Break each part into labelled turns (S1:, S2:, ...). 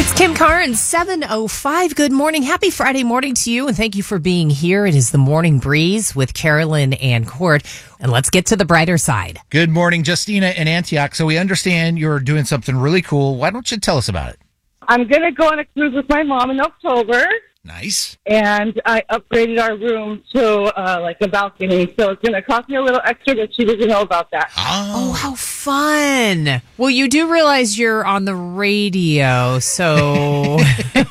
S1: It's Kim Carnes, 7:05. Good morning. Happy Friday morning to you, and thank you for being here. It is the Morning Breeze with Carolyn and Court, and let's get to the brighter side.
S2: Good morning, Justina in Antioch. So we understand you're doing something really cool. Why don't you tell us about it?
S3: I'm going to go on a cruise with my mom in October.
S2: Nice.
S3: And I upgraded our room to like a balcony, so it's going to cost me a little extra, but she doesn't know about that.
S1: Oh, how fun. Well, you do realize you're on the radio, so...
S3: It's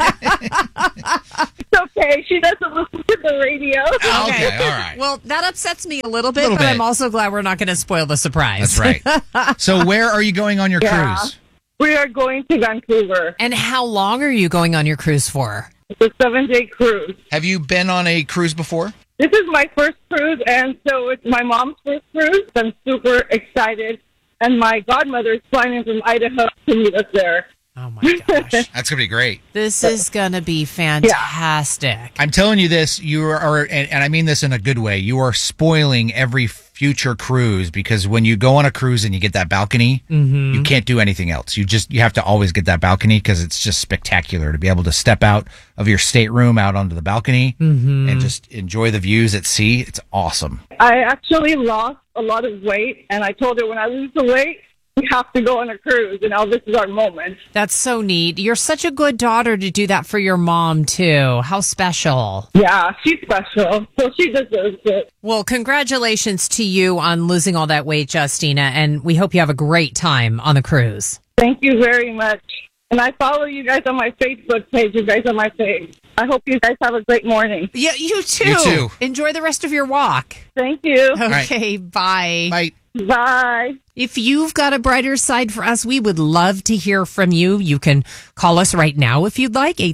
S3: okay. She doesn't listen to the radio.
S2: Okay, all right.
S1: Well, that upsets me a little bit, but I'm also glad we're not going to spoil the surprise.
S2: That's right. So where are you going on your cruise?
S3: We are going to Vancouver.
S1: And how long are you going on your cruise for?
S3: It's a 7-day cruise.
S2: Have you been on a cruise before?
S3: This is my first cruise, and so it's my mom's first cruise. I'm super excited. And my godmother is flying in from Idaho to meet us there.
S1: Oh, my gosh.
S2: That's going to be great.
S1: This is going to be fantastic.
S2: I'm telling you this, you are, and I mean this in a good way, you are spoiling every future cruise, because when you go on a cruise and you get that balcony, you can't do anything else. You have to always get that balcony because it's just spectacular to be able to step out of your stateroom out onto the balcony and just enjoy the views at sea. It's awesome.
S3: I actually lost a lot of weight, and I told her when I lose the weight, we have to go on a cruise, and now this is our moment.
S1: That's so neat. You're such a good daughter to do that for your mom, too. How special.
S3: Yeah, she's special, so she deserves it.
S1: Well, congratulations to you on losing all that weight, Justina, and we hope you have a great time on the cruise.
S3: Thank you very much. And I follow you guys on my Facebook page. You guys are my fave. I hope you guys have a great morning.
S1: Yeah, you too.
S2: You too.
S1: Enjoy the rest of your walk.
S3: Thank you.
S1: Okay, bye.
S2: Bye.
S3: Bye.
S1: If you've got a brighter side for us, we would love to hear from you. You can call us right now if you'd like,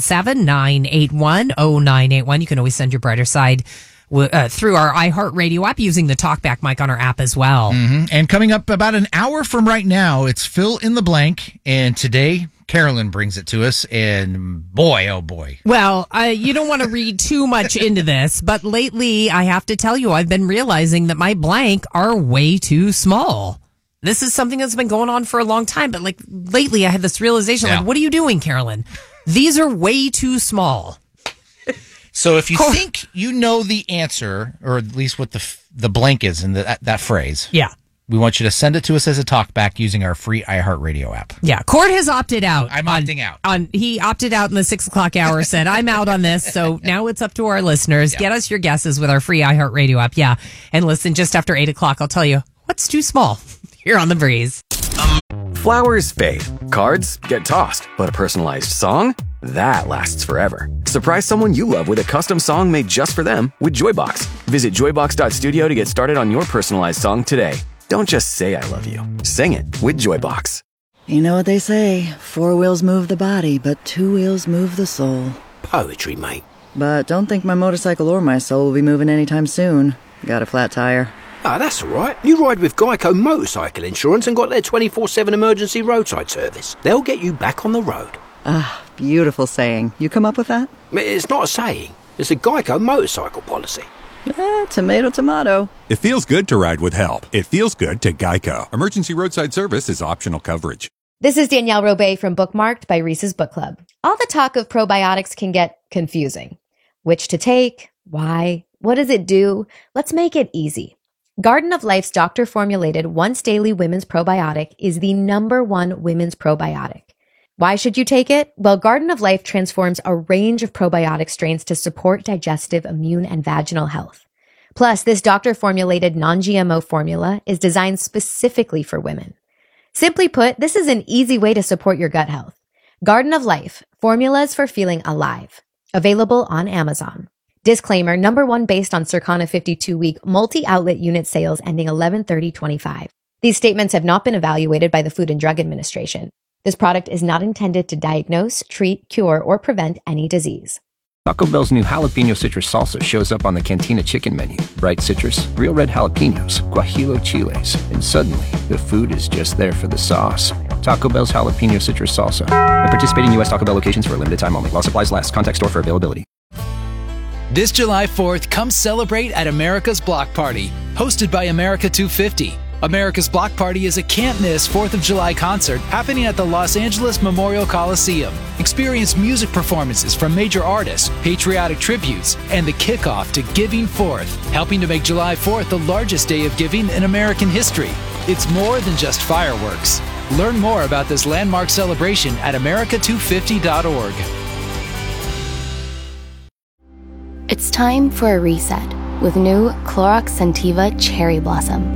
S1: 877-981-0981. You can always send your brighter side through our iHeartRadio app using the TalkBack mic on our app as well.
S2: And coming up about an hour from right now, it's Fill in the Blank. And today, Carolyn brings it to us. And boy, oh boy.
S1: Well, you don't want to read too much into this, but lately, I have to tell you, I've been realizing that my blank are way too small. This is something that's been going on for a long time, but like lately I had this realization, like, what are you doing, Carolyn? These are way too small.
S2: So if you think you know the answer, or at least what the blank is in that phrase, we want you to send it to us as a talkback using our free iHeartRadio app.
S1: Yeah, Court has opted out.
S2: I'm opting out.
S1: He opted out in the 6 o'clock hour, said, I'm out on this. So now it's up to our listeners. Get us your guesses with our free iHeartRadio app. Yeah. And listen, just after 8 o'clock, I'll tell you what's too small here on The Breeze.
S4: Flowers fade. Cards get tossed. But a personalized song? That lasts forever. Surprise someone you love with a custom song made just for them with Joybox. Visit joybox.studio to get started on your personalized song today. Don't just say I love you. Sing it with Joybox.
S5: You know what they say, 4 wheels move the body, but 2 wheels move the soul.
S6: Poetry, mate.
S5: But don't think my motorcycle or my soul will be moving anytime soon. Got a flat tire.
S6: Ah, that's all right. You ride with Geico Motorcycle Insurance and got their 24/7 emergency roadside service. They'll get you back on the road.
S5: Ah, beautiful saying. You come up with that?
S6: It's not a saying. It's a Geico motorcycle policy.
S5: Tomato, tomato.
S7: It feels good to ride with help. It feels good to Geico. Emergency roadside service is optional coverage.
S8: This is Danielle Robay from Bookmarked by Reese's Book Club. All the talk of probiotics can get confusing. Which to take? Why? What does it do? Let's make it easy. Garden of Life's doctor-formulated once-daily women's probiotic is the #1 women's probiotic. Why should you take it? Well, Garden of Life transforms a range of probiotic strains to support digestive, immune, and vaginal health. Plus, this doctor-formulated non-GMO formula is designed specifically for women. Simply put, this is an easy way to support your gut health. Garden of Life, formulas for feeling alive. Available on Amazon. Disclaimer, #1 based on Circana 52-week multi-outlet unit sales ending 11/30/25. These statements have not been evaluated by the Food and Drug Administration. This product is not intended to diagnose, treat, cure, or prevent any disease.
S9: Taco Bell's new jalapeno citrus salsa shows up on the Cantina chicken menu. Bright citrus, real red jalapenos, guajillo chiles, and suddenly the food is just there for the sauce. Taco Bell's jalapeno citrus salsa. At participating U.S. Taco Bell locations for a limited time only. While supplies last. Contact store for availability.
S10: This July 4th, come celebrate at America's Block Party, hosted by America 250. America's Block Party is a can't-miss 4th of July concert happening at the Los Angeles Memorial Coliseum. Experience music performances from major artists, patriotic tributes, and the kickoff to Giving Fourth, helping to make July 4th the largest day of giving in American history. It's more than just fireworks. Learn more about this landmark celebration at america250.org.
S11: It's time for a reset with new Clorox Scentiva Cherry Blossom.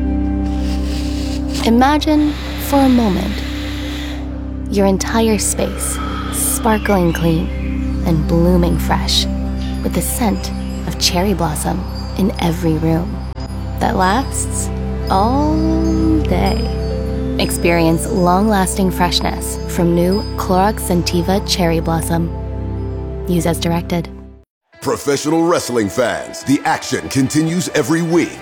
S11: Imagine, for a moment, your entire space sparkling clean and blooming fresh with the scent of cherry blossom in every room that lasts all day. Experience long-lasting freshness from new Clorox Scentiva Cherry Blossom. Use as directed.
S12: Professional wrestling fans, the action continues every week.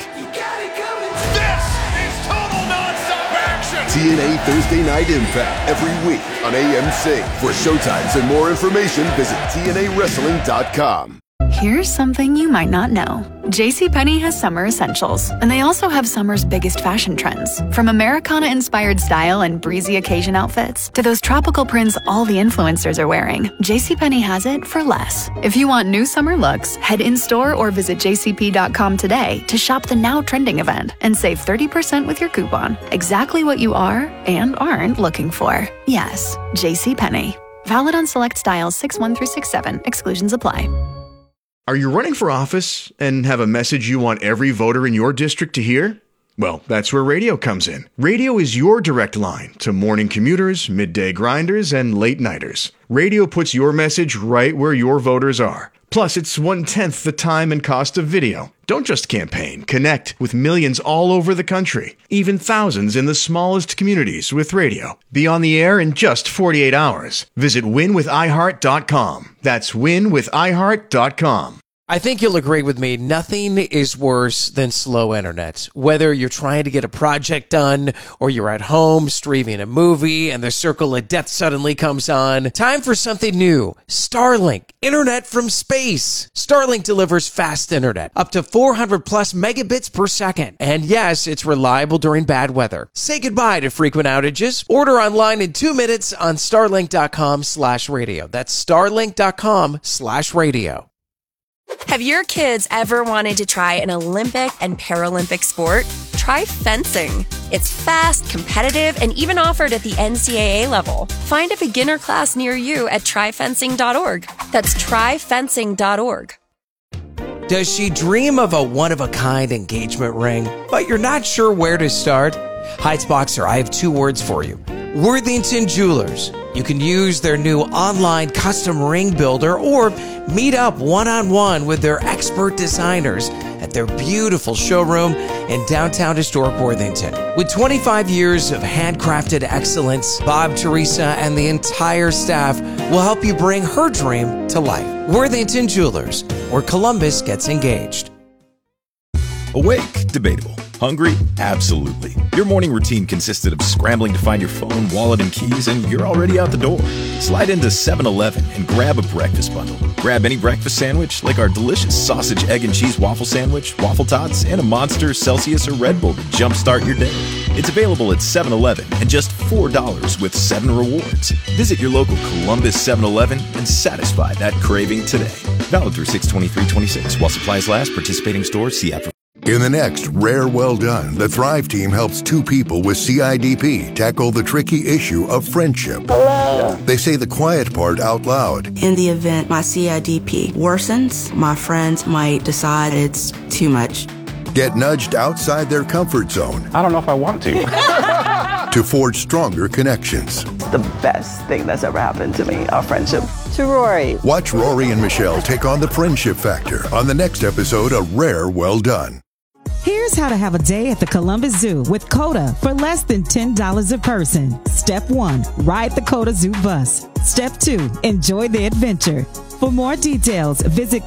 S12: TNA Thursday Night Impact every week on AMC. For showtimes and more information, visit TNAWrestling.com.
S13: Here's something you might not know. JCPenney has summer essentials, and they also have summer's biggest fashion trends. From Americana-inspired style and breezy occasion outfits to those tropical prints all the influencers are wearing, JCPenney has it for less. If you want new summer looks, head in-store or visit jcp.com today to shop the now trending event and save 30% with your coupon. Exactly what you are and aren't looking for. Yes, JCPenney. Valid on select styles 6-1 through 6-7. Exclusions apply.
S14: Are you running for office and have a message you want every voter in your district to hear? Well, that's where radio comes in. Radio is your direct line to morning commuters, midday grinders, and late nighters. Radio puts your message right where your voters are. Plus, it's 1/10 the time and cost of video. Don't just campaign. Connect with millions all over the country, even thousands in the smallest communities with radio. Be on the air in just 48 hours. Visit winwithiheart.com. That's winwithiheart.com.
S15: I think you'll agree with me. Nothing is worse than slow internet. Whether you're trying to get a project done or you're at home streaming a movie and the circle of death suddenly comes on. Time for something new. Starlink. Internet from space. Starlink delivers fast internet. Up to 400 plus megabits per second. And yes, it's reliable during bad weather. Say goodbye to frequent outages. Order online in 2 minutes on starlink.com/radio. That's starlink.com/radio.
S16: Have your kids ever wanted to try an Olympic and Paralympic sport? Try fencing. It's fast, competitive, and even offered at the NCAA level. Find a beginner class near you at tryfencing.org. That's tryfencing.org.
S15: Does she dream of a one-of-a-kind engagement ring, but you're not sure where to start? Heights Boxer, I have 2 words for you. Worthington Jewelers. You can use their new online custom ring builder or meet up one-on-one with their expert designers at their beautiful showroom in downtown historic Worthington. With 25 years of handcrafted excellence, Bob, Teresa, and the entire staff will help you bring her dream to life. Worthington Jewelers, where Columbus gets engaged.
S17: Awake? Debatable. Hungry? Absolutely. Your morning routine consisted of scrambling to find your phone, wallet, and keys, and you're already out the door. Slide into 7-Eleven and grab a breakfast bundle. Grab any breakfast sandwich, like our delicious sausage, egg, and cheese waffle sandwich, waffle tots, and a Monster, Celsius, or Red Bull to jumpstart your day. It's available at 7-Eleven and just $4 with 7 rewards. Visit your local Columbus 7-Eleven and satisfy that craving today. Valid through 6/23/26. While supplies last, participating stores, see app.
S18: In the next Rare Well Done, the Thrive team helps 2 people with CIDP tackle the tricky issue of friendship. Hello. They say the quiet part out loud.
S19: In the event my CIDP worsens, my friends might decide it's too much.
S18: Get nudged outside their comfort zone.
S20: I don't know if I want to.
S18: To forge stronger connections.
S21: The best thing that's ever happened to me, our friendship. To Rory.
S18: Watch Rory and Michelle take on the friendship factor on the next episode of Rare Well Done.
S22: Here's how to have a day at the Columbus Zoo with COTA for less than $10 a person. Step 1, ride the COTA Zoo bus. Step 2, enjoy the adventure. For more details, visit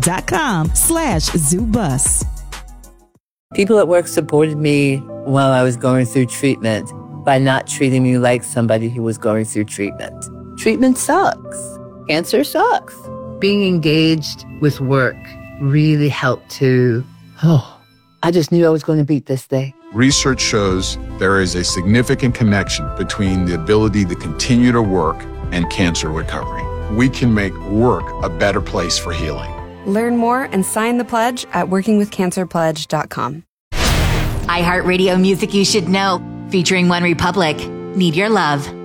S22: COTA.com/ZooBus.
S23: People at work supported me while I was going through treatment by not treating me like somebody who was going through treatment. Treatment sucks. Cancer sucks. Being engaged with work really helped to, I just knew I was going to beat this thing.
S2: research shows there is a significant connection between the ability to continue to work and cancer recovery. We can make work a better place for healing.
S3: Learn more and sign the pledge at workingwithcancerpledge.com.
S20: iHeartRadio music you should know, featuring One Republic, Need Your Love.